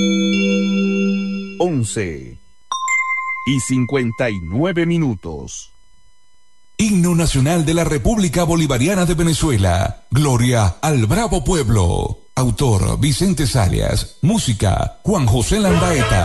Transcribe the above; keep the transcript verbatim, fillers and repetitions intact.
once y cincuenta y nueve minutos. Himno Nacional de la República Bolivariana de Venezuela. Gloria al bravo pueblo. Autor Vicente Salias. Música Juan José Landaeta.